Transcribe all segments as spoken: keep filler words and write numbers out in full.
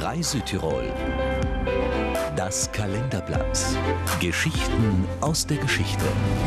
Frei Südtirol. Das Kalenderblatt. Geschichten aus der Geschichte.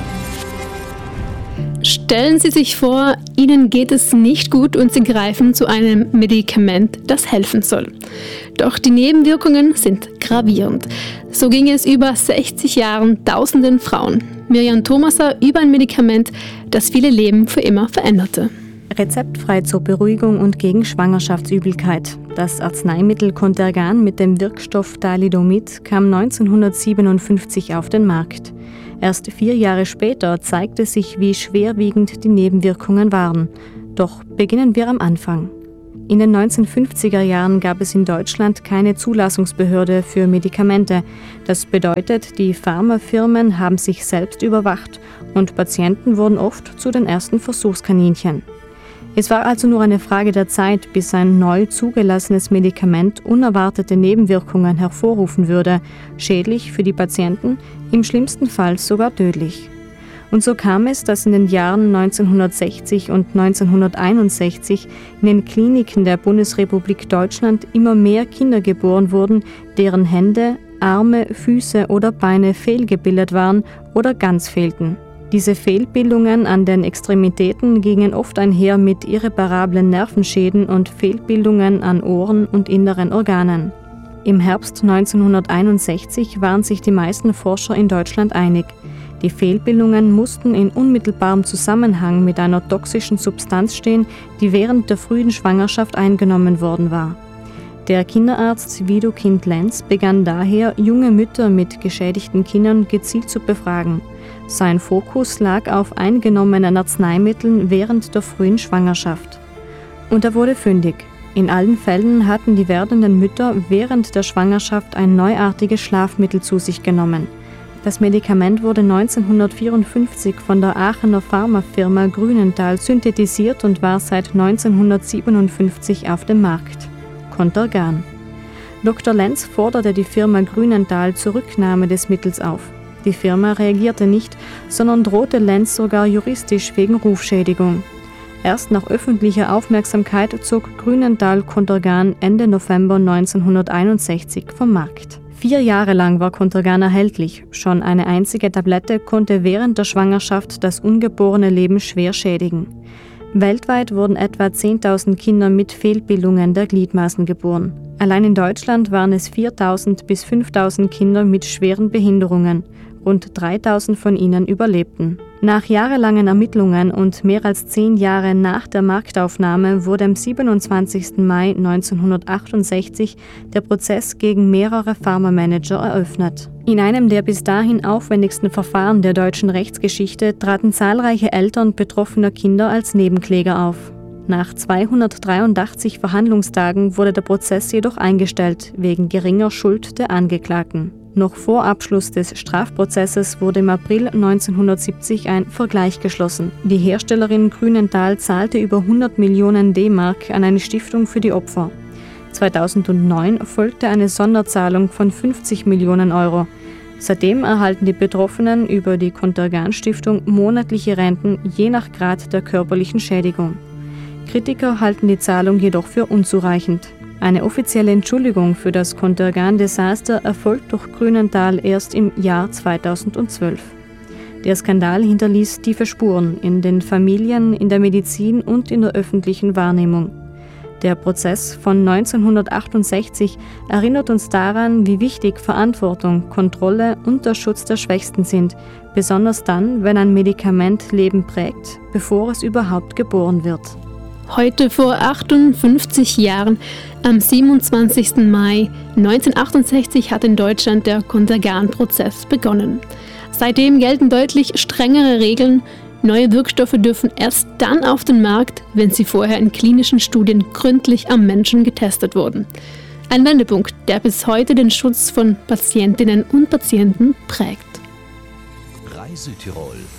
Stellen Sie sich vor, Ihnen geht es nicht gut und Sie greifen zu einem Medikament, das helfen soll. Doch die Nebenwirkungen sind gravierend. So ging es über sechzig Jahren tausenden Frauen. Mirjam Thomaser über ein Medikament, das viele Leben für immer veränderte. Rezeptfrei zur Beruhigung und gegen Schwangerschaftsübelkeit. Das Arzneimittel Contergan mit dem Wirkstoff Thalidomid kam neunzehnhundertsiebenundfünfzig auf den Markt. Erst vier Jahre später zeigte sich, wie schwerwiegend die Nebenwirkungen waren. Doch beginnen wir am Anfang. In den neunzehnhundertfünfziger Jahren gab es in Deutschland keine Zulassungsbehörde für Medikamente. Das bedeutet, die Pharmafirmen haben sich selbst überwacht und Patienten wurden oft zu den ersten Versuchskaninchen. Es war also nur eine Frage der Zeit, bis ein neu zugelassenes Medikament unerwartete Nebenwirkungen hervorrufen würde, schädlich für die Patienten, im schlimmsten Fall sogar tödlich. Und so kam es, dass in den Jahren neunzehnhundertsechzig und neunzehnhunderteinundsechzig in den Kliniken der Bundesrepublik Deutschland immer mehr Kinder geboren wurden, deren Hände, Arme, Füße oder Beine fehlgebildet waren oder ganz fehlten. Diese Fehlbildungen an den Extremitäten gingen oft einher mit irreparablen Nervenschäden und Fehlbildungen an Ohren und inneren Organen. Im Herbst neunzehnhunderteinundsechzig waren sich die meisten Forscher in Deutschland einig. Die Fehlbildungen mussten in unmittelbarem Zusammenhang mit einer toxischen Substanz stehen, die während der frühen Schwangerschaft eingenommen worden war. Der Kinderarzt Widukind Lenz begann daher, junge Mütter mit geschädigten Kindern gezielt zu befragen. Sein Fokus lag auf eingenommenen Arzneimitteln während der frühen Schwangerschaft. Und er wurde fündig. In allen Fällen hatten die werdenden Mütter während der Schwangerschaft ein neuartiges Schlafmittel zu sich genommen. Das Medikament wurde neunzehnhundertvierundfünfzig von der Aachener Pharmafirma Grünenthal synthetisiert und war seit neunzehnhundertsiebenundfünfzig auf dem Markt. Contergan. Doktor Lenz forderte die Firma Grünenthal zur Rücknahme des Mittels auf. Die Firma reagierte nicht, sondern drohte Lenz sogar juristisch wegen Rufschädigung. Erst nach öffentlicher Aufmerksamkeit zog Grünenthal Contergan Ende November neunzehnhunderteinundsechzig vom Markt. Vier Jahre lang war Contergan erhältlich. Schon eine einzige Tablette konnte während der Schwangerschaft das ungeborene Leben schwer schädigen. Weltweit wurden etwa zehntausend Kinder mit Fehlbildungen der Gliedmaßen geboren. Allein in Deutschland waren es viertausend bis fünftausend Kinder mit schweren Behinderungen. Rund dreitausend von ihnen überlebten. Nach jahrelangen Ermittlungen und mehr als zehn Jahre nach der Marktaufnahme wurde am siebenundzwanzigsten Mai neunzehnhundertachtundsechzig der Prozess gegen mehrere Pharmamanager eröffnet. In einem der bis dahin aufwendigsten Verfahren der deutschen Rechtsgeschichte traten zahlreiche Eltern betroffener Kinder als Nebenkläger auf. Nach zweihundertdreiundachtzig Verhandlungstagen wurde der Prozess jedoch eingestellt, wegen geringer Schuld der Angeklagten. Noch vor Abschluss des Strafprozesses wurde im April neunzehnhundertsiebzig ein Vergleich geschlossen. Die Herstellerin Grünenthal zahlte über hundert Millionen D-Mark an eine Stiftung für die Opfer. zweitausendneun folgte eine Sonderzahlung von fünfzig Millionen Euro. Seitdem erhalten die Betroffenen über die Contergan-Stiftung monatliche Renten je nach Grad der körperlichen Schädigung. Kritiker halten die Zahlung jedoch für unzureichend. Eine offizielle Entschuldigung für das Contergan-Desaster erfolgt durch Grünenthal erst im Jahr zweitausendzwölf. Der Skandal hinterließ tiefe Spuren in den Familien, in der Medizin und in der öffentlichen Wahrnehmung. Der Prozess von neunzehnhundertachtundsechzig erinnert uns daran, wie wichtig Verantwortung, Kontrolle und der Schutz der Schwächsten sind, besonders dann, wenn ein Medikament Leben prägt, bevor es überhaupt geboren wird. Heute vor achtundfünfzig Jahren, am siebenundzwanzigsten Mai neunzehnhundertachtundsechzig, hat in Deutschland der Contergan-Prozess begonnen. Seitdem gelten deutlich strengere Regeln. Neue Wirkstoffe dürfen erst dann auf den Markt, wenn sie vorher in klinischen Studien gründlich am Menschen getestet wurden. Ein Wendepunkt, der bis heute den Schutz von Patientinnen und Patienten prägt. Frei Südtirol.